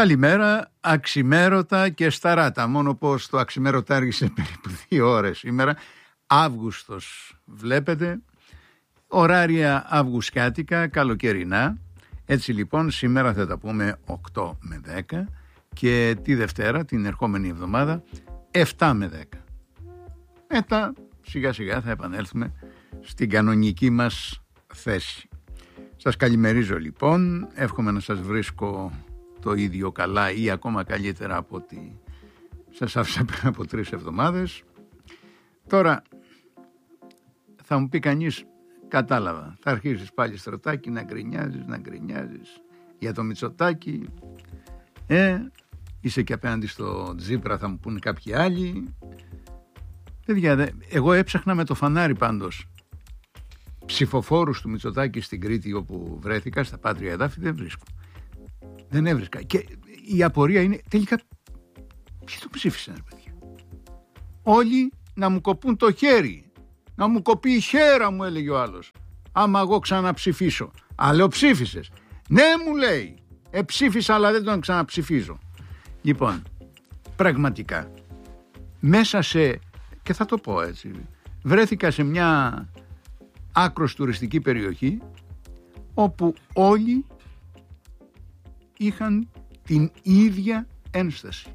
Καλημέρα, αξιμέρωτα και σταράτα. Μόνο πως το αξιμέρωτα άργησε περίπου 2 ώρες σήμερα. Αύγουστος βλέπετε, ωράρια αυγουστιάτικα, καλοκαιρινά. Έτσι λοιπόν σήμερα θα τα πούμε 8 με 10 και τη Δευτέρα, την ερχόμενη εβδομάδα, 7 με 10. Μετά σιγά σιγά θα επανέλθουμε στην κανονική μας θέση. Σας καλημερίζω λοιπόν, εύχομαι να σας βρίσκω το ίδιο καλά ή ακόμα καλύτερα από ό,τι σας άφησα πριν από 3 εβδομάδες. Τώρα θα μου πει κανείς, κατάλαβα, θα αρχίσεις πάλι Στρατάκη να γκρινιάζεις για το Μητσοτάκη, είσαι και απέναντι στο Τζίπρα, θα μου πούνε κάποιοι άλλοι. Παιδιά, εγώ έψαχνα με το φανάρι πάντως ψηφοφόρους του Μητσοτάκη στην Κρήτη όπου βρέθηκα, στα Πάτρια Εδάφη, δεν έβρισκα. Και η απορία είναι τελικά ποιοι το ψήφισαν, ρε παιδιά. Όλοι να μου κοπούν το χέρι, να μου κοπεί η χέρα, μου έλεγε ο άλλος, άμα εγώ ξαναψηφίσω. Αλλά ψήφισες? Ναι, μου λέει, ψήφισα αλλά δεν τον ξαναψηφίζω. Λοιπόν, πραγματικά μέσα σε, και θα το πω έτσι, βρέθηκα σε μια άκρος τουριστική περιοχή όπου όλοι είχαν την ίδια ένσταση.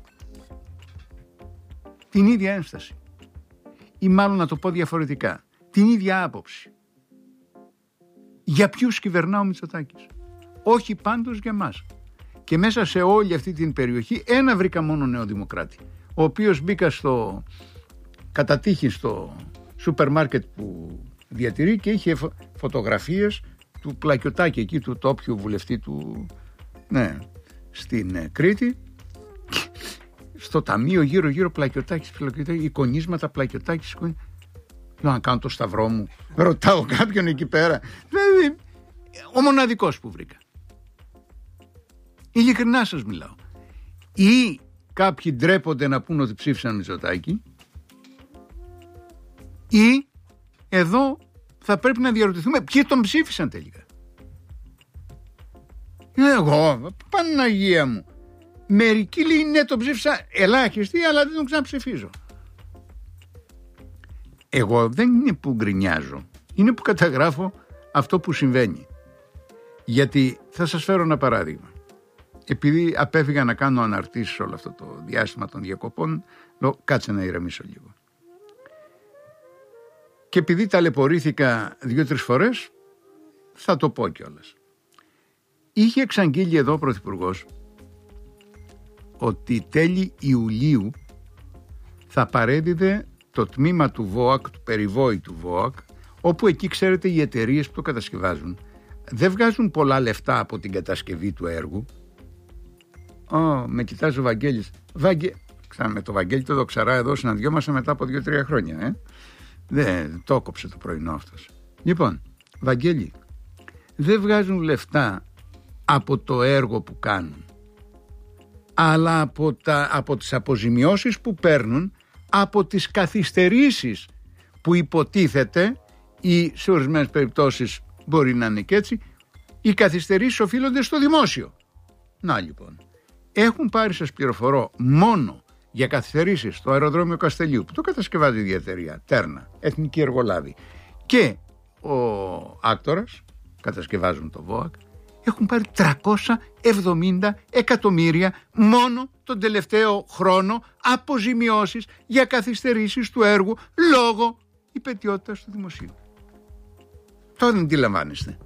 Την ίδια ένσταση. Ή μάλλον να το πω διαφορετικά, την ίδια άποψη. Για ποιους κυβερνά ο Μητσοτάκης? Όχι πάντως για μας. Και μέσα σε όλη αυτή την περιοχή ένα βρήκα μόνο νεοδημοκράτη, ο οποίος μπήκα κατά τύχη στο σούπερ μάρκετ που διατηρεί και είχε φωτογραφίες του Πλακιωτάκη εκεί, του τόπιου βουλευτή του, ναι, στην Κρήτη. Στο ταμείο γύρω Πλακιωτάκης, εικονίσματα Πλακιωτάκης. Να κάνω το σταυρό μου, ρωτάω κάποιον εκεί πέρα. Δηλαδή, ο μοναδικός που βρήκα. Ειλικρινά σας μιλάω. Ή κάποιοι ντρέπονται να πούν ότι ψήφισαν Μητσοτάκη, ή εδώ θα πρέπει να διαρωτηθούμε ποιοι τον ψήφισαν τελικά. Εγώ, Παναγία μου, μερικοί λέει ναι τον ψήφισα, ελάχιστοι, αλλά δεν τον ξαναψηφίζω. Εγώ δεν είναι που γκρινιάζω, είναι που καταγράφω αυτό που συμβαίνει. Γιατί θα σας φέρω ένα παράδειγμα. Επειδή απέφυγα να κάνω αναρτήσεις όλο αυτό το διάστημα των διακοπών, λέω κάτσε να ηρεμήσω λίγο. Και επειδή ταλαιπωρήθηκα 2-3 φορές, θα το πω κιόλας. Είχε εξαγγείλει εδώ ο Πρωθυπουργός ότι τέλη Ιουλίου θα παρέδιδε το τμήμα του ΒΟΑΚ, του περιβόητου ΒΟΑΚ, όπου εκεί ξέρετε οι εταιρείες που το κατασκευάζουν δεν βγάζουν πολλά λεφτά από την κατασκευή του έργου. Με κοιτάζει ο Βαγγέλης. Με το Βαγγέλη το Δοξαρά εδώ συναντιόμαστε μετά από 2-3 χρόνια. Δεν το έκοψε το πρωινό αυτός. Λοιπόν, Βαγγέλη, δεν βγάζουν λεφτά από το έργο που κάνουν, αλλά από τις αποζημιώσεις που παίρνουν, από τις καθυστερήσεις που υποτίθεται, ή σε ορισμένες περιπτώσεις μπορεί να είναι και έτσι, οι καθυστερήσεις οφείλονται στο δημόσιο. Να λοιπόν, έχουν πάρει, σας πληροφορώ, μόνο για καθυστερήσεις στο αεροδρόμιο Καστελίου, που το κατασκευάζει η εταιρεία Τέρνα, Εθνική Εργολάβη, και ο Άκτορας, κατασκευάζουν το ΒΟΑΚ, έχουν πάρει 370 εκατομμύρια μόνο τον τελευταίο χρόνο αποζημιώσεις για καθυστερήσεις του έργου λόγω υπαιτιότητας του δημοσίου. Τώρα δεν αντιλαμβάνεστε.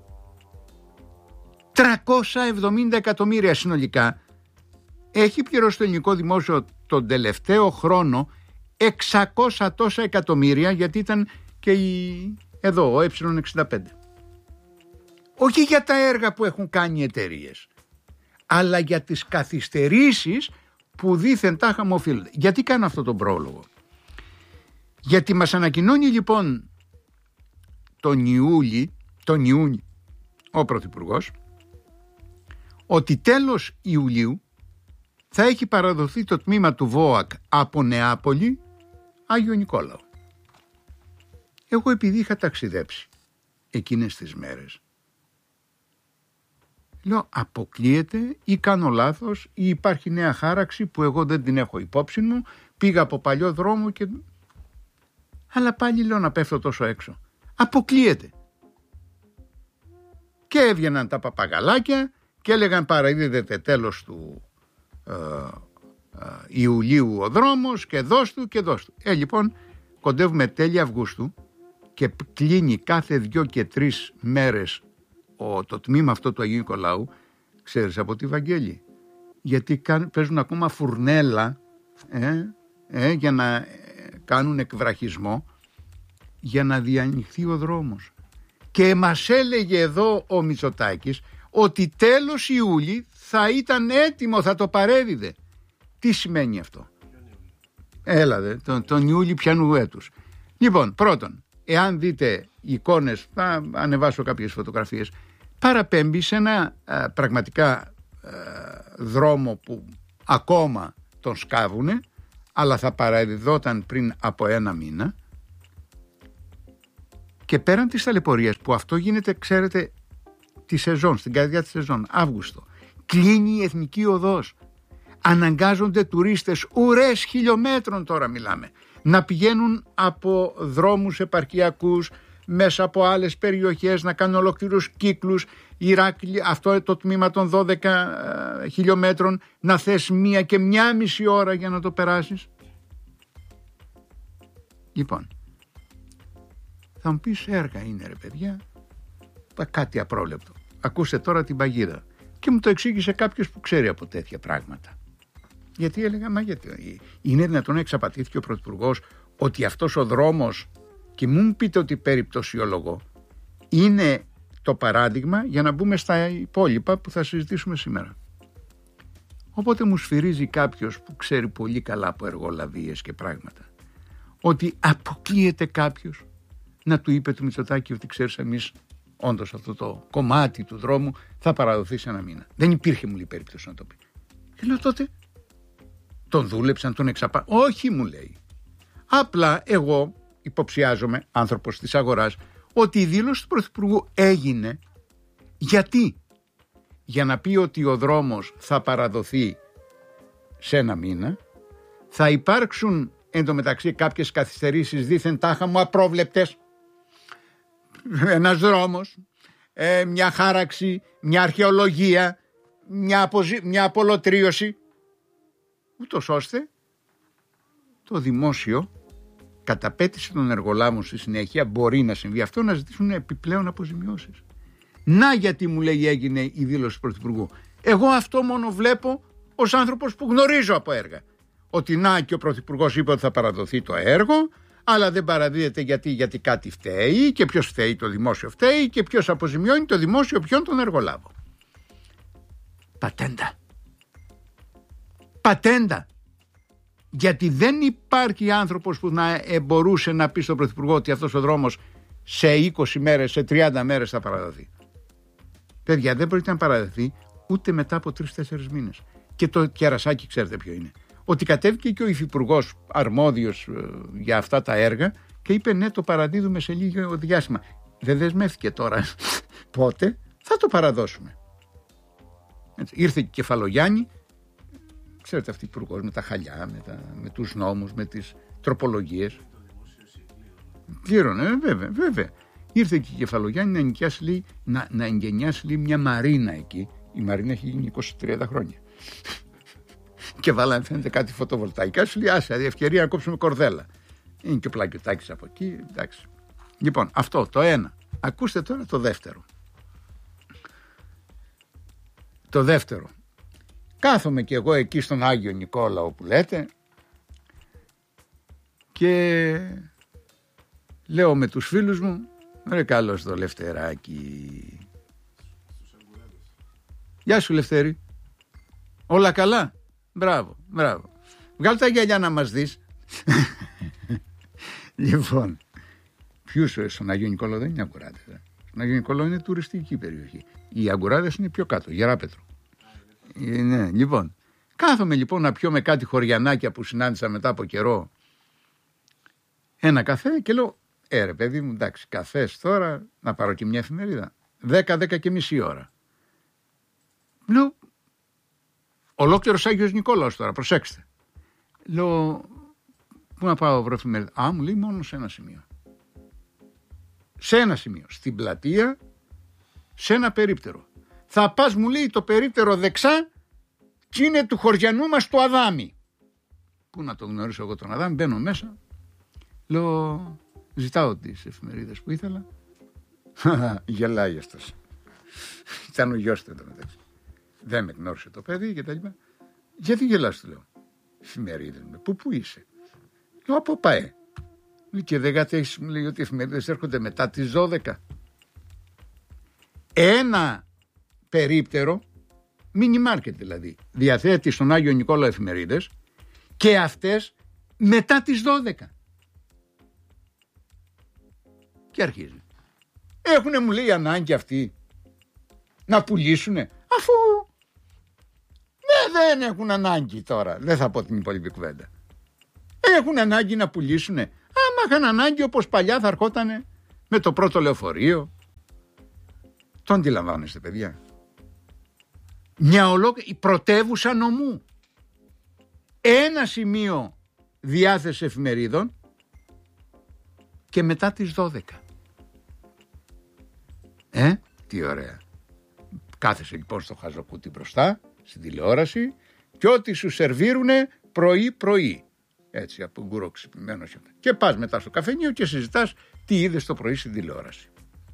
370 εκατομμύρια συνολικά έχει πληρώσει το ελληνικό δημόσιο τον τελευταίο χρόνο, 600 τόσα εκατομμύρια, γιατί ήταν και εδώ ο Ε65. Όχι για τα έργα που έχουν κάνει οι εταιρείες, αλλά για τις καθυστερήσεις που δήθεν τάχα μου οφείλονται. Γιατί κάνω αυτό τον πρόλογο? Γιατί μας ανακοινώνει λοιπόν τον Ιούνιο ο Πρωθυπουργός ότι τέλος Ιουλίου θα έχει παραδοθεί το τμήμα του ΒΟΑΚ από Νεάπολη Άγιο Νικόλαο. Εγώ επειδή είχα ταξιδέψει εκείνες τις μέρες, Λέω, αποκλείεται ή κάνω λάθος ή υπάρχει νέα χάραξη που εγώ δεν την έχω υπόψη μου, πήγα από παλιό δρόμο και... Αλλά πάλι λέω να πέφτω τόσο έξω. Αποκλείεται. Και έβγαιναν τα παπαγαλάκια και έλεγαν παραδίδεται τέλος του Ιουλίου ο δρόμος και δώσ' του. Λοιπόν, κοντεύουμε τέλη Αυγούστου και κλείνει κάθε 2 και 3 μέρες το τμήμα αυτό του Αγίου Νικολάου. Ξέρεις από τι, Βαγγέλη? Γιατί παίζουν ακόμα φουρνέλα για να κάνουν εκβραχισμό για να διανοιχθεί ο δρόμος. Και μας έλεγε εδώ ο Μητσοτάκης ότι τέλος Ιούλη θα ήταν έτοιμο, θα το παρέδιδε. Τι σημαίνει αυτό? Έλα τον Ιούλη πιανού έτους. Λοιπόν, πρώτον, εάν δείτε εικόνες, θα ανεβάσω κάποιες φωτογραφίες, παραπέμπει σε ένα πραγματικά δρόμο που ακόμα τον σκάβουνε, αλλά θα παραδιδόταν πριν από 1 μήνα. Και πέραν της ταλαιπωρίας που αυτό γίνεται, ξέρετε, τη σεζόν, στην καρδιά της σεζόν, Αύγουστο, κλείνει η Εθνική Οδός. Αναγκάζονται τουρίστες ουρές χιλιόμετρων, τώρα μιλάμε, να πηγαίνουν από δρόμους επαρκιακούς μέσα από άλλες περιοχές, να κάνουν ολόκληρους κύκλους. Ηράκλειο, αυτό το τμήμα των 12 χιλιόμετρων, να θες 1 και 1,5 ώρα για να το περάσεις. Λοιπόν, θα μου πεις, έργα είναι, ρε παιδιά, κάτι απρόβλεπτο. Ακούστε τώρα την παγίδα. Και μου το εξήγησε κάποιος που ξέρει από τέτοια πράγματα. Γιατί έλεγα, μα γιατί είναι δυνατόν να εξαπατήθηκε ο Πρωθυπουργός ότι αυτός ο δρόμος, και μου πείτε ότι περιπτωσιολογώ, είναι το παράδειγμα για να μπούμε στα υπόλοιπα που θα συζητήσουμε σήμερα. Οπότε μου σφυρίζει κάποιος που ξέρει πολύ καλά από εργολαβίες και πράγματα, ότι αποκλείεται κάποιος να του είπε του Μητσοτάκη ότι ξέρεις, εμείς όντως αυτό το κομμάτι του δρόμου θα παραδοθεί σε 1 μήνα. Δεν υπήρχε, μου λέει, περίπτωση να το πει. Και λέω, τότε τον δούλεψαν, τον όχι, μου λέει. Απλά εγώ υποψιάζομαι, άνθρωπος της αγοράς, ότι η δήλωση του Πρωθυπουργού έγινε γιατί? Για να πει ότι ο δρόμος θα παραδοθεί σε 1 μήνα, θα υπάρξουν εντωμεταξύ κάποιες καθυστερήσεις δήθεν τάχα μου απρόβλεπτες, ένας δρόμος, μια χάραξη, μια αρχαιολογία, μια απολωτρίωση, ούτως ώστε το δημόσιο, κατ' απέτηση των εργολάβων στη συνέχεια, μπορεί να συμβεί αυτό, να ζητήσουν επιπλέον αποζημιώσεις. Να γιατί, μου λέει, έγινε η δήλωση του Πρωθυπουργού. Εγώ αυτό μόνο βλέπω ως άνθρωπος που γνωρίζω από έργα. Ότι να και ο Πρωθυπουργός είπε ότι θα παραδοθεί το έργο, αλλά δεν παραδίδεται γιατί κάτι φταίει, και ποιος φταίει? Το δημόσιο φταίει, και ποιος αποζημιώνει? Το δημόσιο ποιον? Τον εργολάβο. Πατέντα. Γιατί δεν υπάρχει άνθρωπος που να μπορούσε να πει στον Πρωθυπουργό ότι αυτός ο δρόμος σε 20 μέρες, σε 30 μέρες θα παραδοθεί. Παιδιά, δεν πρόκειται να παραδοθεί ούτε μετά από 3-4 μήνες. Και το κερασάκι ξέρετε ποιο είναι? Ότι κατέβηκε και ο υφυπουργός αρμόδιος για αυτά τα έργα και είπε, ναι, το παραδίδουμε σε λίγο διάστημα. Δεν δεσμεύτηκε τώρα πότε θα το παραδώσουμε. Έτσι, ήρθε και Κεφαλογιάννη, ξέρετε, αυτή η υπουργός με τα χαλιά, με τους νόμους, με τις τροπολογίες. Πλήρωνε, βέβαια. Ήρθε και η Κεφαλογιάννη να εγκαινιάσει μια μαρίνα εκεί. Η μαρίνα έχει γίνει 23 χρόνια. Και βάλανε, φαίνεται, κάτι φωτοβολταϊκά. Σου λέει, άσε, ευκαιρία να κόψουμε κορδέλα. Είναι και ο Πλακιωτάκης από εκεί, εντάξει. Λοιπόν, αυτό το ένα. Ακούστε τώρα το δεύτερο. Το δεύτερο. Κάθομαι και εγώ εκεί στον Άγιο Νικόλαο που λέτε και λέω με τους φίλους μου, ρε καλώς το Λευτεράκι. Γεια σου, Λευτέρη. Όλα καλά? Μπράβο. Βγάλ' τα γυαλιά να μας δεις. Λοιπόν, ποιους στον Αγίο Νικόλαο δεν είναι αγκουράδες. Στον Αγίο Νικόλαο είναι τουριστική περιοχή. Οι αγκουράδες είναι πιο κάτω, Γεράπετρο. Ναι, λοιπόν. Κάθομαι λοιπόν να πιω με κάτι χωριανάκια που συνάντησα μετά από καιρό ένα καφέ και λέω, ρε παιδί μου, εντάξει, καφές τώρα, να πάρω και μια εφημερίδα. 10 και μισή ώρα. Λέω, ολόκληρος Άγιος Νικόλαος τώρα, προσέξτε. Λέω, πού να πάω βρω εφημερίδα? Α, μου λέει μόνο σε ένα σημείο. Σε ένα σημείο, στην πλατεία, σε ένα περίπτερο. Θα πας, μου λέει, το περίπτερο δεξά και είναι του χωριανού μας του Αδάμι. Πού να το γνωρίσω εγώ τον Αδάμι? Μπαίνω μέσα, λέω, ζητάω τις εφημερίδες που ήθελα. Γελάει αυτός. Ήταν ο γιος του μεταξύ. Δεν με γνώρισε το παιδί και τα λοιπά. Γιατί γελάς, του λέω? Εφημερίδες μου. Πού είσαι? Λέω, από ΠΑΕ. Και δεν κατέχεις, μου λέει, ότι οι εφημερίδες έρχονται μετά τις 12. Ένα περίπτερο, μίνι μάρκετ δηλαδή, διαθέτει στον Άγιο Νικόλαο εφημερίδες και αυτές μετά τις 12. Και αρχίζει. Έχουνε, μου λέει, ανάγκη αυτοί να πουλήσουνε, αφού δεν έχουν ανάγκη τώρα. Δεν θα πω την υπόλοιπη κουβέντα. Έχουν ανάγκη να πουλήσουνε. Άμα είχαν ανάγκη, όπως παλιά θα ερχότανε με το πρώτο λεωφορείο. Το αντιλαμβάνεστε, παιδιά? Μια ολόκληρη πρωτεύουσα νομού. Ένα σημείο διάθεση εφημερίδων και μετά τις 12. Τι ωραία. Κάθεσαι λοιπόν στο χαζοκούτι μπροστά, στην τηλεόραση, και ό,τι σου σερβίρουνε πρωί-πρωί. Έτσι, από γκουροξυπημένος. Και πας μετά στο καφενείο και συζητάς τι είδες το πρωί στην τηλεόραση.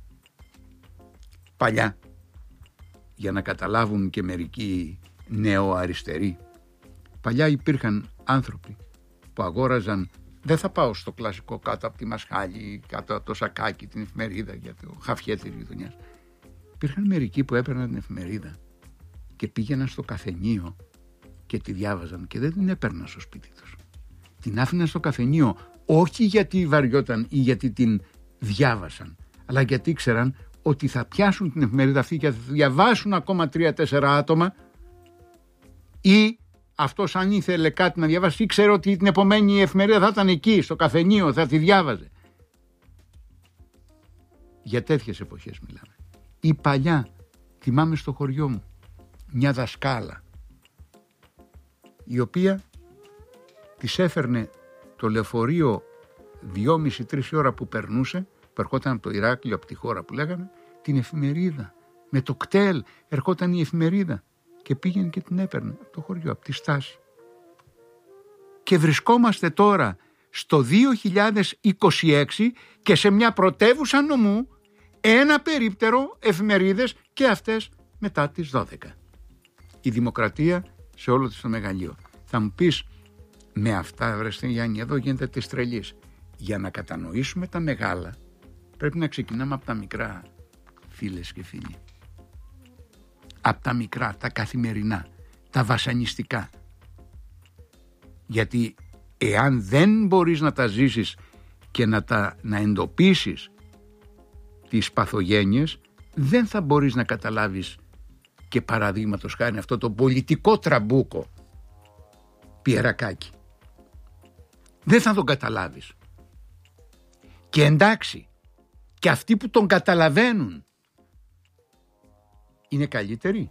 Παλιά, για να καταλάβουν και μερικοί νεοαριστεροί, παλιά υπήρχαν άνθρωποι που αγόραζαν, δεν θα πάω στο κλασικό κάτω από τη μασχάλη, κάτω από το σακάκι, την εφημερίδα για το χαφιέ της γειτονιάς. Υπήρχαν μερικοί που έπαιρναν την εφημερίδα και πήγαιναν στο καφενείο και τη διάβαζαν και δεν την έπαιρναν στο σπίτι τους. Την άφηναν στο καφενείο όχι γιατί βαριόταν ή γιατί την διάβασαν, αλλά γιατί ήξεραν ότι θα πιάσουν την εφημερίδα αυτή και θα διαβάσουν ακόμα 3-4 άτομα, ή αυτός, αν ήθελε κάτι να διαβάσει, ήξερε ότι την επομένη εφημερίδα θα ήταν εκεί στο καφενείο, θα τη διάβαζε. Για τέτοιες εποχές μιλάμε. Ή παλιά, θυμάμαι στο χωριό μου μια δασκάλα, η οποία της έφερνε το λεωφορείο 2,5-3 ώρα που περνούσε, που ερχόταν από το Ηράκλειο, από τη χώρα που λέγαμε, την εφημερίδα. Με το κτέλ ερχόταν η εφημερίδα και πήγαινε και την έπαιρνε από το χωριό, από τη στάση. Και βρισκόμαστε τώρα στο 2026 και σε μια πρωτεύουσα νομού ένα περίπτερο εφημερίδες και αυτές μετά τις 12. Η δημοκρατία σε όλο της το μεγαλείο. Θα μου πεις, με αυτά, βρεστή Γιάννη, εδώ γίνεται της τρελής. Για να κατανοήσουμε τα μεγάλα πρέπει να ξεκινάμε από τα μικρά, φίλες και φίλοι. Από τα μικρά, τα καθημερινά, τα βασανιστικά. Γιατί εάν δεν μπορείς να τα ζήσεις και να εντοπίσεις τις παθογένειες, δεν θα μπορείς να καταλάβεις και παραδείγματος χάρη αυτό το πολιτικό τραμπούκο Πιερακάκη. Δεν θα τον καταλάβεις. Και εντάξει, και αυτοί που τον καταλαβαίνουν είναι καλύτεροι.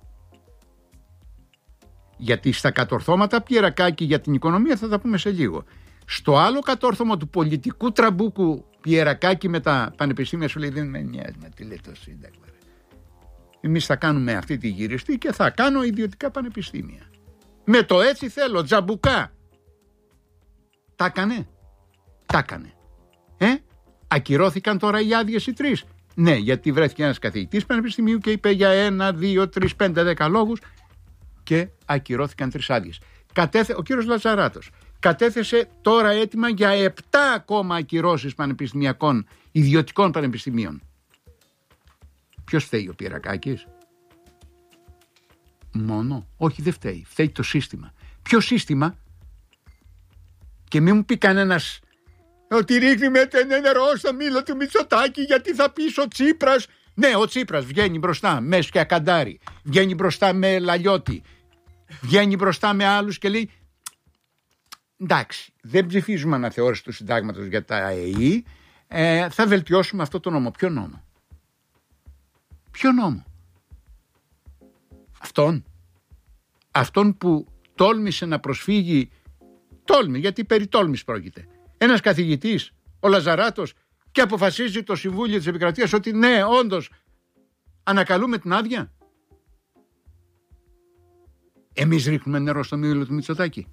Γιατί στα κατορθώματα Πιερακάκη για την οικονομία θα τα πούμε σε λίγο. Στο άλλο κατόρθωμα του πολιτικού τραμπούκου Πιερακάκη με τα πανεπιστήμια σου λέει δεν με νοιάζει με τι λέει το Σύνταγμα. Εμείς θα κάνουμε αυτή τη γυριστή και θα κάνω ιδιωτικά πανεπιστήμια. Με το έτσι θέλω, τζαμπουκά. Τα έκανε. Ακυρώθηκαν τώρα οι άδειες οι 3. Ναι, γιατί βρέθηκε ένας καθηγητής πανεπιστημίου και είπε για 1, 2, 3, 5, 10 λόγους και ακυρώθηκαν 3 άδειες. Ο κύριος Λατζαράτος κατέθεσε τώρα έτοιμα για 7 ακόμα ακυρώσεις πανεπιστημιακών, ιδιωτικών πανεπιστημίων. Ποιος φταίει, ο Πιερακάκης? Μόνο? Όχι, δεν φταίει. Φταίει το σύστημα. Ποιο σύστημα? Και μην μου πει κανένας ότι ρίχνει με νερό στο μήλο του Μητσοτάκη γιατί θα πεις ο Τσίπρας. Ναι, ο Τσίπρας βγαίνει μπροστά με Σκιακαντάρη, βγαίνει μπροστά με Λαλιώτη, βγαίνει μπροστά με άλλους και λέει εντάξει, δεν ψηφίζουμε αναθεώρηση του συντάγματος για τα ΑΕΗ, θα βελτιώσουμε αυτό το νόμο. Ποιο νόμο? Αυτόν αυτόν που τόλμησε να προσφύγει, γιατί περί τόλμης πρόκειται, ένας καθηγητής, ο Λαζαράτος, και αποφασίζει το Συμβούλιο της Επικρατείας ότι ναι, όντως ανακαλούμε την άδεια. Εμείς ρίχνουμε νερό στο μήλο του Μητσοτάκη?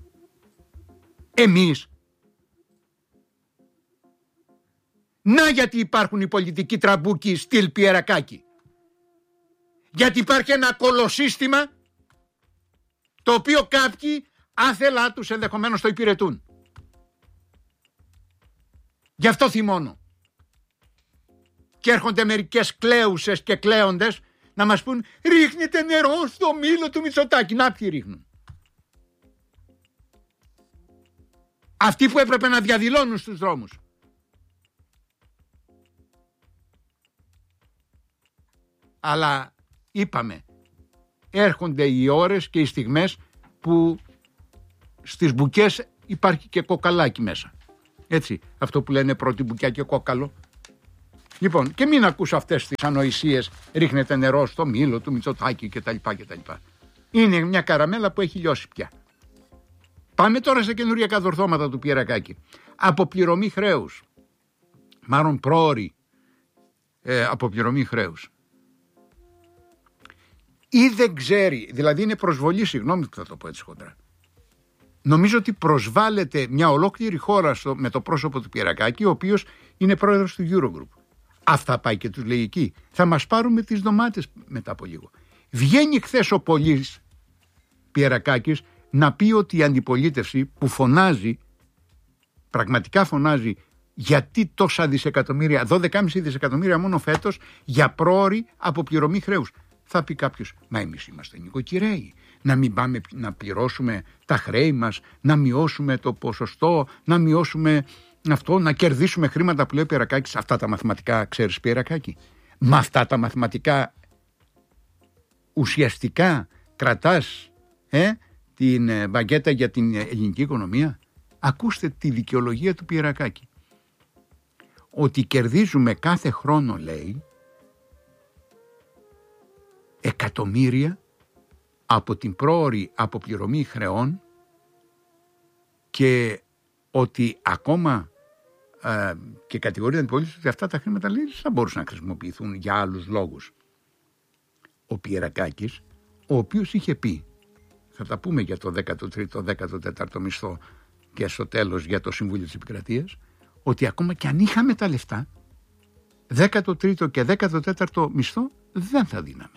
Εμείς? Να γιατί υπάρχουν οι πολιτικοί τραμπούκοι στυλ Πιερακάκη. Γιατί υπάρχει ένα κολοσύστημα το οποίο κάποιοι άθελά τους ενδεχομένως το υπηρετούν. Γι' αυτό θυμώνω. Και έρχονται μερικές κλαίουσες και κλαίοντες να μας πούν ρίχνετε νερό στο μήλο του Μητσοτάκη. Να ποιοι ρίχνουν? Αυτοί που έπρεπε να διαδηλώνουν στους δρόμους. Αλλά είπαμε, έρχονται οι ώρες και οι στιγμές που στις μπουκές υπάρχει και κοκαλάκι μέσα. Έτσι, αυτό που λένε πρώτη μπουκιά και κόκαλο. Λοιπόν, και μην ακούς αυτές τις ανοησίες, ρίχνετε νερό στο μήλο του Μητσοτάκη κτλ. Είναι μια καραμέλα που έχει λιώσει πια. Πάμε τώρα σε καινούρια κατορθώματα του Πιερακάκη. Αποπληρωμή χρέους. Μάλλον πρόωρη αποπληρωμή χρέους. Ή δεν ξέρει, δηλαδή είναι προσβολή, συγγνώμη που θα το πω έτσι χοντρά. Νομίζω ότι προσβάλλεται μια ολόκληρη χώρα με το πρόσωπο του Πιερακάκη, ο οποίος είναι πρόεδρος του Eurogroup. Αυτά πάει και τους λέει εκεί. Θα μας πάρουμε τις ντομάτες μετά από λίγο. Βγαίνει χθες ο Πολύς Πιερακάκης να πει ότι η αντιπολίτευση που φωνάζει, πραγματικά φωνάζει, γιατί τόσα δισεκατομμύρια, 12,5 δισεκατομμύρια μόνο φέτος για πρόωρη αποπληρωμή χρέους. Θα πει κάποιος, μα εμείς είμαστε νοικοκυρέοι, να μην πάμε να πληρώσουμε τα χρέη μας, να μειώσουμε το ποσοστό, να μειώσουμε αυτό, να κερδίσουμε χρήματα που λέει ο Πιερακάκης. Αυτά τα μαθηματικά ξέρεις, Πιερακάκη? Με αυτά τα μαθηματικά ουσιαστικά κρατάς την μπαγκέτα για την ελληνική οικονομία? Ακούστε τη δικαιολογία του Πιερακάκη. Ότι κερδίζουμε κάθε χρόνο, λέει, εκατομμύρια από την πρόωρη αποπληρωμή χρεών και ότι ακόμα και κατηγορεί την αντιπολίτευση ότι αυτά τα χρήματα, λέει, θα μπορούσαν να χρησιμοποιηθούν για άλλους λόγους. Ο Πιερακάκης, ο οποίος είχε πει, θα τα πούμε για το 13ο, 14ο μισθό και στο τέλος για το Συμβούλιο της Επικρατείας, ότι ακόμα και αν είχαμε τα λεφτά, 13ο και 14ο μισθό δεν θα δίναμε.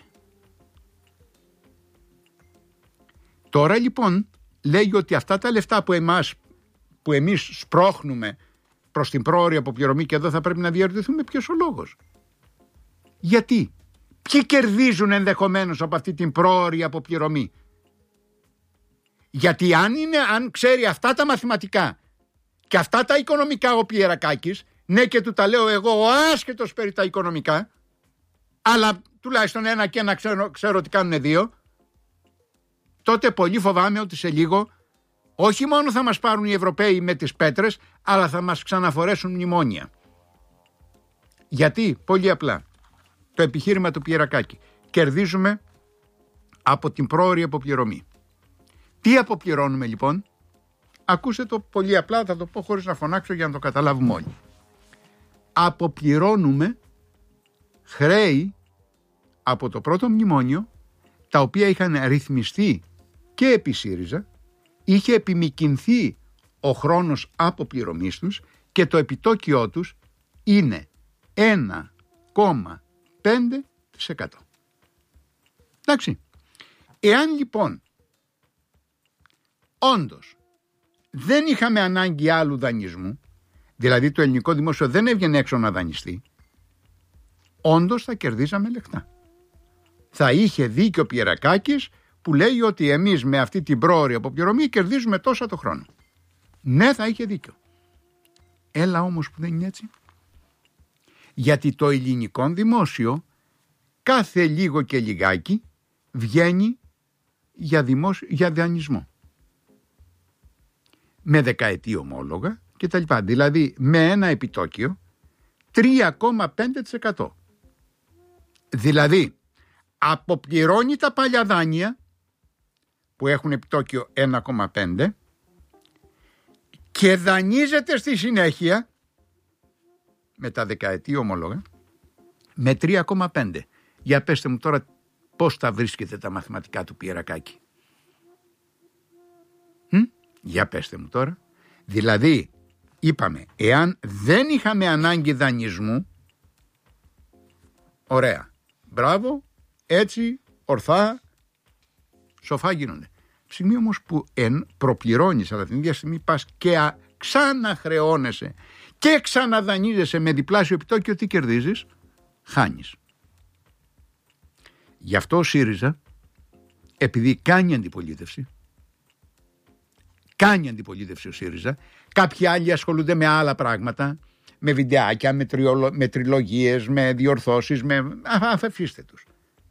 Τώρα λοιπόν λέει ότι αυτά τα λεφτά που εμείς σπρώχνουμε προς την πρόωρη αποπληρωμή, και εδώ θα πρέπει να διαρωτηθούμε ποιος ο λόγος. Γιατί? Ποιοι κερδίζουν ενδεχομένως από αυτή την πρόωρη αποπληρωμή? Γιατί αν ξέρει αυτά τα μαθηματικά και αυτά τα οικονομικά ο Πιερακάκης, ναι, και του τα λέω εγώ ο άσχετος περί τα οικονομικά, αλλά τουλάχιστον ένα και ένα ξέρω ότι κάνουν δύο, τότε πολύ φοβάμαι ότι σε λίγο όχι μόνο θα μας πάρουν οι Ευρωπαίοι με τις πέτρες, αλλά θα μας ξαναφορέσουν μνημόνια. Γιατί? Πολύ απλά. Το επιχείρημα του Πιερακάκη. Κερδίζουμε από την πρόωρη αποπληρωμή. Τι αποπληρώνουμε λοιπόν? Ακούστε το πολύ απλά, θα το πω χωρίς να φωνάξω για να το καταλάβουμε όλοι. Αποπληρώνουμε χρέη από το πρώτο μνημόνιο, τα οποία είχαν ρυθμιστεί και επί ΣΥΡΙΖΑ, είχε επιμικινθεί ο χρόνος αποπληρωμής τους και το επιτόκιό τους είναι 1,5%. Εντάξει. Εάν λοιπόν όντως δεν είχαμε ανάγκη άλλου δανεισμού, δηλαδή το ελληνικό δημόσιο δεν έβγαινε έξω να δανειστεί, όντως θα κερδίζαμε λεφτά. Θα είχε δίκιο ο Πιερακάκης που λέει ότι εμείς με αυτή την πρόωρη αποπληρωμή κερδίζουμε τόσα το χρόνο. Ναι, θα είχε δίκιο. Έλα όμως που δεν είναι έτσι. Γιατί το ελληνικό δημόσιο κάθε λίγο και λιγάκι βγαίνει για δανεισμό. Με δεκαετή ομόλογα και τα λοιπά. Δηλαδή με ένα επιτόκιο 3,5%. Δηλαδή αποπληρώνει τα παλιά δάνεια που έχουν επιτόκιο 1,5 και δανείζεται στη συνέχεια με τα δεκαετή ομόλογα με 3,5. Για πέστε μου τώρα πώς τα βρίσκετε τα μαθηματικά του Πιερακάκη. Για πέστε μου τώρα. Δηλαδή είπαμε, εάν δεν είχαμε ανάγκη δανεισμού, ωραία, μπράβο, έτσι, ορθά, σοφά γίνονται. Στιγμή όμως που προπληρώνεις, αλλά την ίδια στιγμή πας και ξαναχρεώνεσαι και ξαναδανείζεσαι με διπλάσιο επιτόκιο, τι κερδίζεις? Χάνεις. Γι' αυτό ο ΣΥΡΙΖΑ, επειδή κάνει αντιπολίτευση ο ΣΥΡΙΖΑ, κάποιοι άλλοι ασχολούνται με άλλα πράγματα, με βιντεάκια, με τριλογίες, με διορθώσεις, αφήστε τους.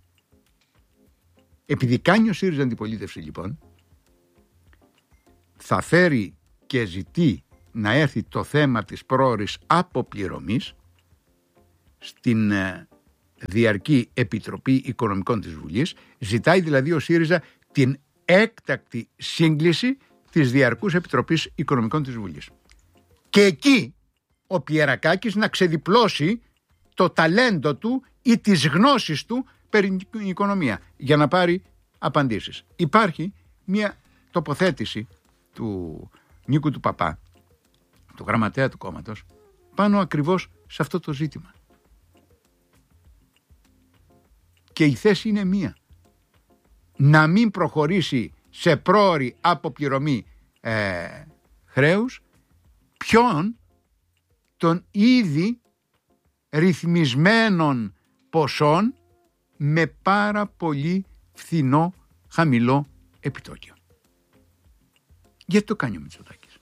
Επειδή κάνει ο ΣΥΡΙΖΑ αντιπολίτευση, λοιπόν, θα φέρει και ζητεί να έρθει το θέμα της πρόωρης αποπληρωμής στην Διαρκή Επιτροπή Οικονομικών της Βουλής. Ζητάει δηλαδή ο ΣΥΡΙΖΑ την έκτακτη σύγκληση της Διαρκούς Επιτροπής Οικονομικών της Βουλής. Και εκεί ο Πιερακάκης να ξεδιπλώσει το ταλέντο του ή τις γνώσεις του περί οικονομία για να πάρει απαντήσεις. Υπάρχει μια τοποθέτηση του Νίκου του Παπά, του γραμματέα του κόμματος, πάνω ακριβώς σε αυτό το ζήτημα. Και η θέση είναι μία. Να μην προχωρήσει σε πρόωρη αποπληρωμή χρέους ποιον? Των ήδη ρυθμισμένων ποσών με πάρα πολύ φθηνό, χαμηλό επιτόκιο. Γιατί το κάνει ο Μητσοτάκης?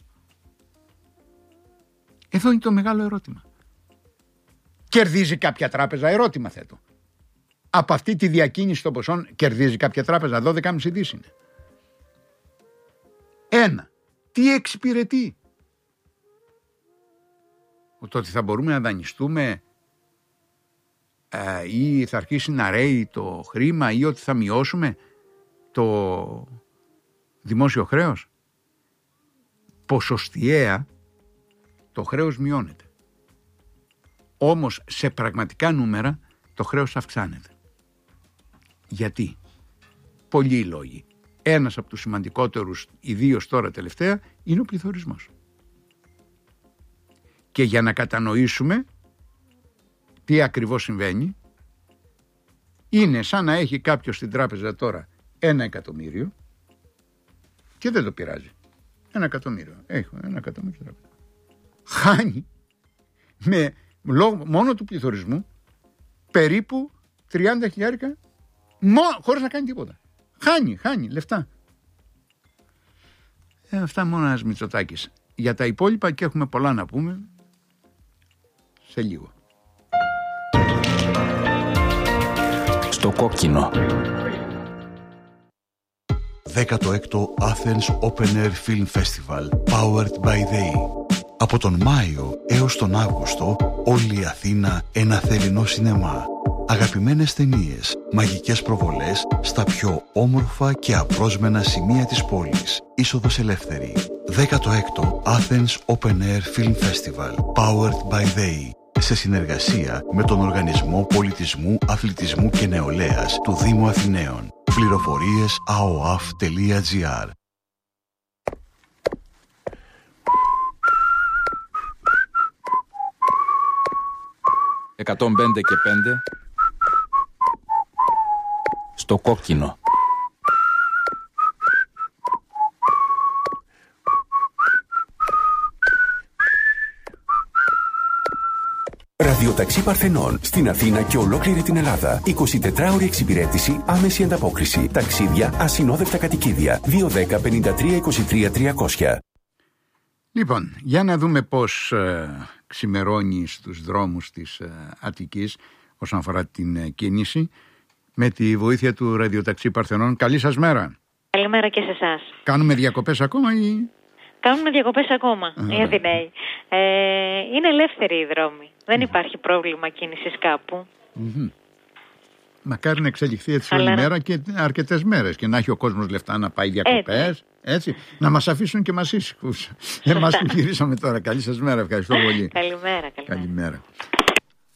Εδώ είναι το μεγάλο ερώτημα. Κερδίζει κάποια τράπεζα? Ερώτημα θέτω. Από αυτή τη διακίνηση των ποσών κερδίζει κάποια τράπεζα? 12,5 δις είναι. Ένα. Τι εξυπηρετεί? Το ότι θα μπορούμε να δανειστούμε ή θα αρχίσει να ρέει το χρήμα ή ότι θα μειώσουμε το δημόσιο χρέος? Ποσοστιαία το χρέος μειώνεται. Όμως σε πραγματικά νούμερα το χρέος αυξάνεται. Γιατί? Πολλοί λόγοι. Ένας από τους σημαντικότερους, ιδίως τώρα τελευταία, είναι ο πληθωρισμός. Και για να κατανοήσουμε τι ακριβώς συμβαίνει, είναι σαν να έχει κάποιος στην τράπεζα τώρα 1 εκατομμύριο και δεν το πειράζει. 1 εκατομμύριο. Έχω 1 εκατομμύριο τράπεζα. Χάνει μόνο του πληθωρισμού περίπου 30.000 χωρίς να κάνει τίποτα. Χάνει λεφτά. Αυτά μόνο ένας Μητσοτάκης. Για τα υπόλοιπα και έχουμε πολλά να πούμε σε λίγο. Στο κόκκινο. 16ο Athens Open Air Film Festival Powered by They. Από τον Μάιο έως τον Αύγουστο, όλη η Αθήνα ένα θερινό σινεμά. Αγαπημένες ταινίες, μαγικές προβολές στα πιο όμορφα και απρόσμενα σημεία της πόλης. Είσοδος ελεύθερη. 16ο Athens Open Air Film Festival Powered by They. Σε συνεργασία με τον Οργανισμό Πολιτισμού, Αθλητισμού και Νεολαίας του Δήμου Αθηναίων. Πληροφορίες aoaf.gr. «105 και 5» στο κόκκινο. Ραδιοταξί Παρθενών στην Αθήνα και ολόκληρη την Ελλάδα. 24ωρη εξυπηρέτηση, άμεση ανταπόκριση. Ταξίδια, ασυνόδευτα κατοικίδια. 210 53 23 300. Λοιπόν, για να δούμε πώς ξημερώνει στους δρόμους της Αττικής όσον αφορά την κίνηση με τη βοήθεια του Ραδιοταξί Παρθενών. Καλή σας μέρα. Καλημέρα και σε εσάς. Κάνουμε διακοπές ακόμα ή... Κάνουμε διακοπές ακόμα οι Αθηναίοι. Είναι ελεύθεροι οι δρόμοι. Δεν υπάρχει πρόβλημα κίνησης κάπου. Μακάρι να εξελιχθεί έτσι όλη μέρα και αρκετές μέρες και να έχει ο κόσμος λεφτά να πάει διακοπές. Έτσι. Να μας αφήσουν και μας ήσυχους. Εμάς που γυρίσαμε τώρα. Καλή σας μέρα. Ευχαριστώ πολύ. Καλημέρα. Καλημέρα.